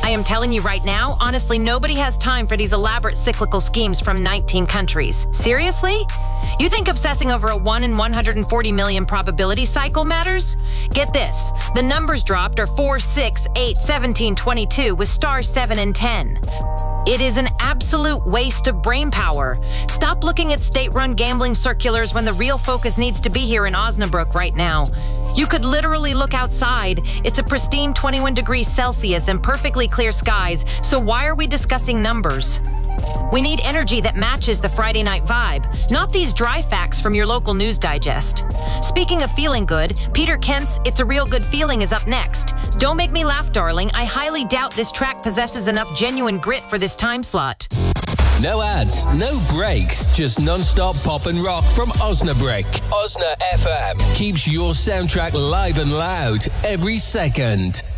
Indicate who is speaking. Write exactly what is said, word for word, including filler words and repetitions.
Speaker 1: I am telling you right now, honestly, nobody has time for these elaborate cyclical schemes from nineteen countries. Seriously? You think obsessing over a one in one hundred forty million probability cycle matters? Get this. The numbers dropped are four, six, eight, seventeen, twenty-two with stars seven and ten. It is an absolute waste of brain power. Stop looking at state-run gambling circulars when the real focus needs to be here in Osnabrück right now. You could literally look outside. It's a pristine twenty-one degrees Celsius and perfectly clear skies, so why are we discussing numbers? We need energy that matches the Friday night vibe, not these dry facts from your local news digest. Speaking of feeling good, Peter Kent's It's a Real Good Feeling is up next. Don't make me laugh, darling. I highly doubt this track possesses enough genuine grit for this time slot.
Speaker 2: No ads, no breaks, just non-stop pop and rock from Osnabrück. Osna F M keeps your soundtrack live and loud every second.